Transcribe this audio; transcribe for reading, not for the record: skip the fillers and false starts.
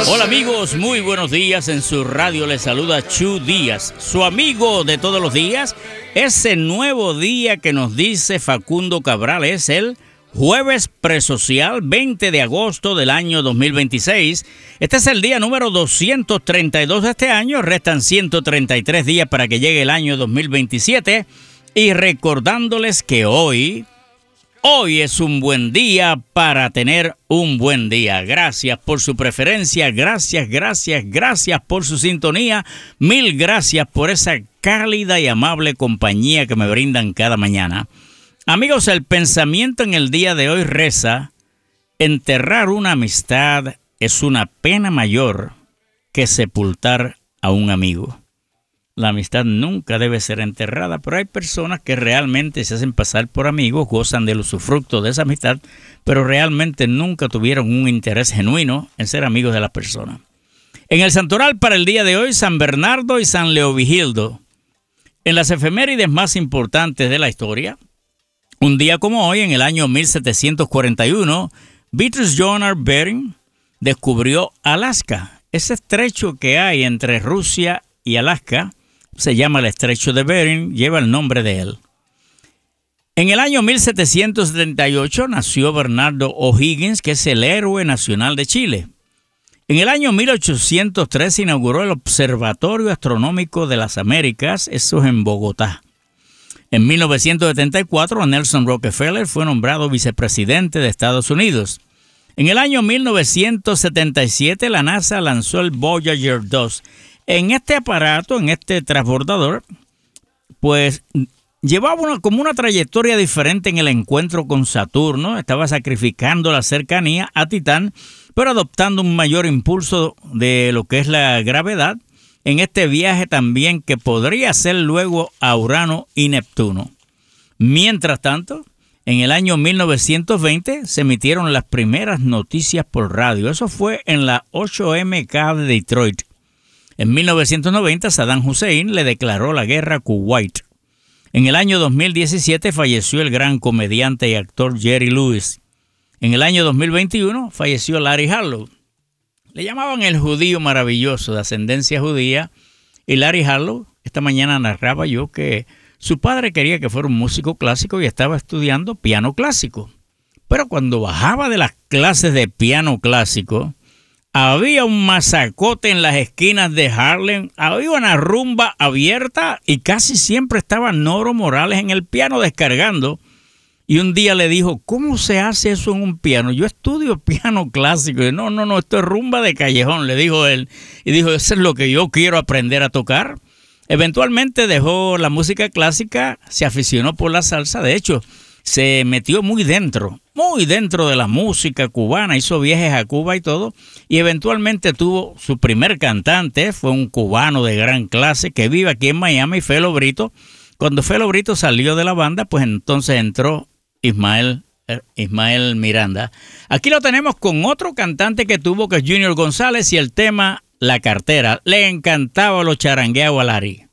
Hola amigos, muy buenos días. En su radio les saluda Chu Díaz, su amigo de todos los días. Ese nuevo día que nos dice Facundo Cabral es el Jueves Presocial 20 de agosto del año 2026. Este es el día número 232 de este año. Restan 133 días para que llegue el año 2027. Y recordándoles que hoy es un buen día para tener un buen día. Gracias por su preferencia, gracias por su sintonía. Mil gracias por esa cálida y amable compañía que me brindan cada mañana. Amigos, el pensamiento en el día de hoy reza: enterrar una amistad es una pena mayor que sepultar a un amigo. La amistad nunca debe ser enterrada, pero hay personas que realmente se hacen pasar por amigos, gozan del usufructo de esa amistad, pero realmente nunca tuvieron un interés genuino en ser amigos de las personas. En el santoral para el día de hoy, San Bernardo y San Leovigildo. En las efemérides más importantes de la historia, un día como hoy, en el año 1741, Vitus Jonar Bering descubrió Alaska. Ese estrecho que hay entre Rusia y Alaska se llama el Estrecho de Bering, lleva el nombre de él. En el año 1778 nació Bernardo O'Higgins, que es el héroe nacional de Chile. En el año 1803 se inauguró el Observatorio Astronómico de las Américas, eso es en Bogotá. En 1974 Nelson Rockefeller fue nombrado vicepresidente de Estados Unidos. En el año 1977 la NASA lanzó el Voyager 2. En este aparato, en este transbordador, pues llevaba como una trayectoria diferente en el encuentro con Saturno. Estaba sacrificando la cercanía a Titán, pero adoptando un mayor impulso de lo que es la gravedad en este viaje también que podría ser luego a Urano y Neptuno. Mientras tanto, en el año 1920 se emitieron las primeras noticias por radio. Eso fue en la 8MK de Detroit. En 1990, Saddam Hussein le declaró la guerra a Kuwait. En el año 2017 falleció el gran comediante y actor Jerry Lewis. En el año 2021 falleció Larry Harlow. Le llamaban el judío maravilloso, de ascendencia judía. Y Larry Harlow, esta mañana narraba yo que su padre quería que fuera un músico clásico y estaba estudiando piano clásico. Pero cuando bajaba de las clases de piano clásico, había un masacote en las esquinas de Harlem, había una rumba abierta y casi siempre estaba Noro Morales en el piano descargando. Y un día le dijo, ¿cómo se hace eso en un piano? Yo estudio piano clásico. Y no, esto es rumba de callejón, le dijo él. Y dijo, eso es lo que yo quiero aprender a tocar. Eventualmente dejó la música clásica, se aficionó por la salsa. De hecho, se metió muy dentro de la música cubana, hizo viajes a Cuba y todo, y eventualmente tuvo su primer cantante, fue un cubano de gran clase que vive aquí en Miami, Felo Brito. Cuando Felo Brito salió de la banda, pues entonces entró Ismael Miranda. Aquí lo tenemos con otro cantante que tuvo, que es Junior González, y el tema La Cartera. Le encantaba los charangueos a Larry.